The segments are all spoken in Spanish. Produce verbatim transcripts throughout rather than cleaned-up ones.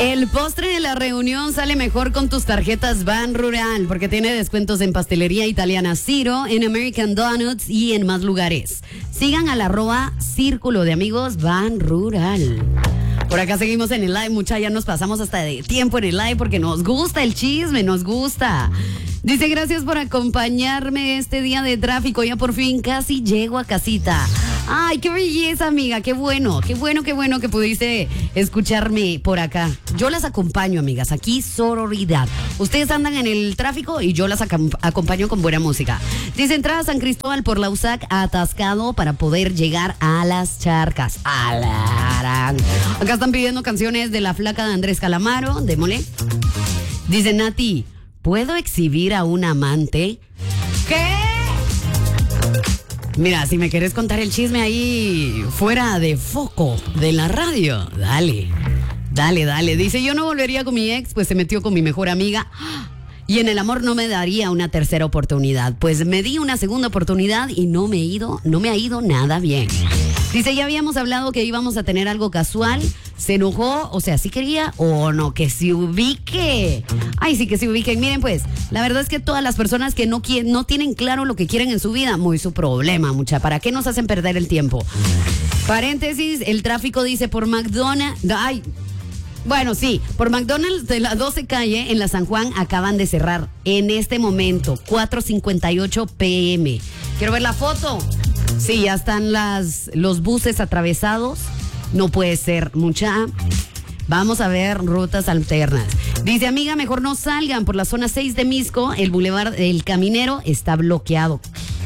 El postre de la reunión sale mejor con tus tarjetas Ban Rural, porque tiene descuentos en pastelería italiana Ciro, en American Donuts y en más lugares. Sigan al arroba Círculo de Amigos Ban Rural. Por acá seguimos en el live, mucha, ya nos pasamos hasta de tiempo en el live porque nos gusta el chisme, nos gusta. Dice, gracias por acompañarme este día de tráfico, ya por fin casi llego a casita. Ay, qué belleza, amiga, qué bueno, qué bueno, qué bueno que pudiste escucharme por acá. Yo las acompaño, amigas, aquí sororidad. Ustedes andan en el tráfico y yo las ac- acompaño con buena música. Dice, entrada a San Cristóbal por la U S A C atascado para poder llegar a las charcas. Alarán. Acá están pidiendo canciones de La Flaca de Andrés Calamaro, démosle. Dice, Nati, ¿puedo exhibir a un amante? ¿Qué? Mira, si me querés contar el chisme ahí fuera de foco de la radio, dale, dale, dale. Dice, yo no volvería con mi ex, pues se metió con mi mejor amiga. Y en el amor no me daría una tercera oportunidad. Pues me di una segunda oportunidad y no me he ido, no me ha ido nada bien. Dice, ya habíamos hablado que íbamos a tener algo casual. Se enojó, o sea, sí quería o no, que se ubique. Ay, sí, que se ubiquen. Miren, pues, la verdad es que todas las personas que no quieren, no tienen claro lo que quieren en su vida, muy su problema, mucha. ¿Para qué nos hacen perder el tiempo? Paréntesis, el tráfico dice por McDonald's. Ay, bueno, sí, por McDonald's de la doce calle en la San Juan acaban de cerrar en este momento, cuatro cincuenta y ocho pm. Quiero ver la foto. Sí, ya están las, los buses atravesados. No puede ser, mucha. Vamos a ver rutas alternas. Dice, amiga, mejor no salgan por la zona seis de Misco. El bulevar del Caminero está bloqueado.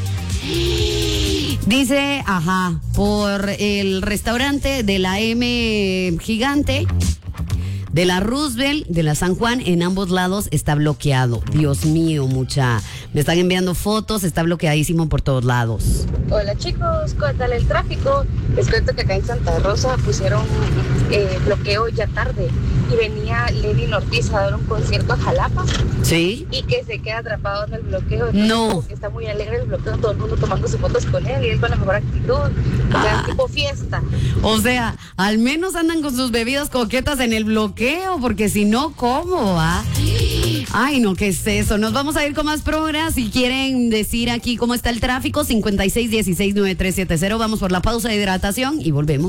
Dice, ajá, por el restaurante de la M Gigante, de la Roosevelt, de la San Juan, en ambos lados está bloqueado. Dios mío, mucha. Me están enviando fotos, está bloqueadísimo por todos lados. Hola chicos, ¿qué tal el tráfico? Les cuento que acá en Santa Rosa pusieron eh, bloqueo ya tarde y venía Levin Ortiz a dar un concierto a Jalapa. ¿Sí? Y que se queda atrapado en el bloqueo. Entonces, no. Como que está muy alegre el bloqueo, todo el mundo tomando sus fotos con él y él con la mejor actitud. O sea, ah. tipo fiesta. O sea, al menos andan con sus bebidas coquetas en el bloqueo, porque si no, ¿cómo va? Ay, no, ¿qué es eso? Nos vamos a ir con más programas. Si quieren decir aquí cómo está el tráfico, cincuenta y seis dieciséis noventa y tres setenta. Vamos por la pausa de hidratación y volvemos.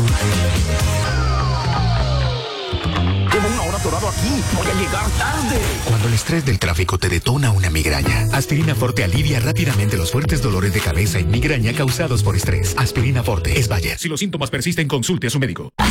Llevo una hora atorado aquí, voy a llegar tarde. Cuando el estrés del tráfico te detona una migraña, Aspirina Forte alivia rápidamente los fuertes dolores de cabeza y migraña causados por estrés. Aspirina Forte es Bayer. Si los síntomas persisten, consulte a su médico.